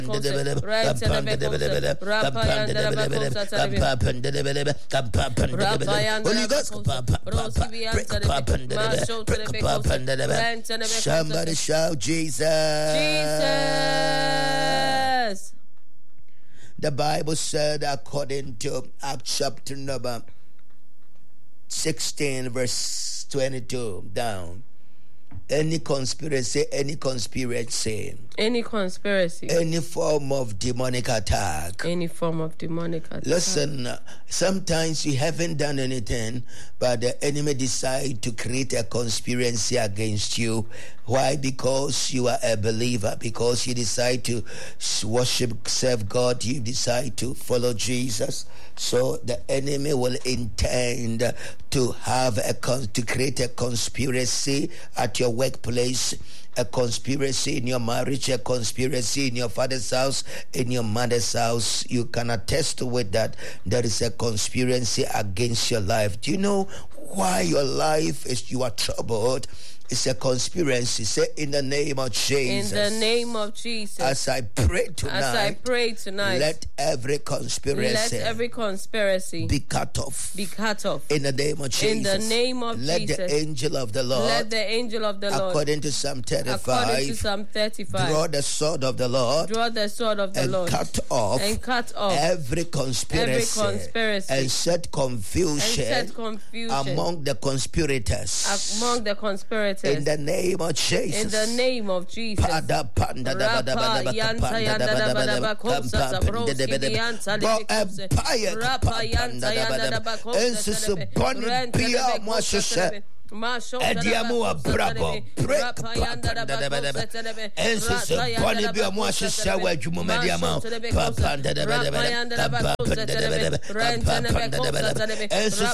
Somebody shout Jesus. Jesus. The Bible said, according to Acts chapter number 16, verse 22 down, any conspiracy, any form of demonic attack. Listen, sometimes you haven't done anything, but the enemy decide to create a conspiracy against you. Why? Because you are a believer, because you decide to worship, serve God, you decide to follow Jesus. So the enemy will intend to have to create a conspiracy at your workplace, a conspiracy in your marriage, a conspiracy in your father's house, in your mother's house. You can attest with that. There is a conspiracy against your life. Do you know why your life you are troubled? It's a conspiracy. Say, in the name of Jesus. In the name of Jesus. As I pray tonight. Let every conspiracy. Be cut off. In the name of Jesus. In the name of let Jesus. Let the angel of the Lord. According to Psalm 35. Draw the sword of the Lord. And cut off. Every conspiracy. And set confusion. Among the conspirators. In the name of Jesus. In the name of Jesus. Ediamu abrabo break enso boni bi omo ahyehyɛ wa adwuma mediama papa